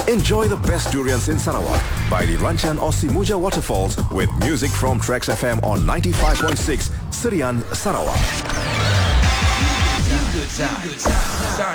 Enjoy the best durians in Sarawak by the Ranchan Aussie Muja Waterfalls with music from Trax FM on 95.6 Sirian, Sarawak. Good time.